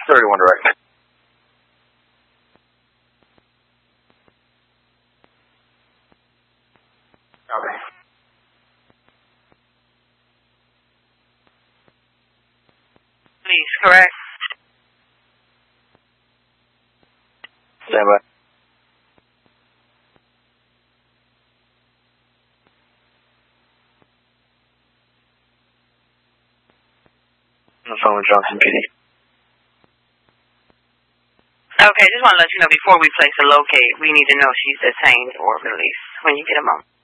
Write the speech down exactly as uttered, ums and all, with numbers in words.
thirty-one direct. Okay. Please, correct. Stand by. On the phone with Johnson P D. Okay, just want to let you know before we place a locate, we need to know she's detained or released when you get a moment.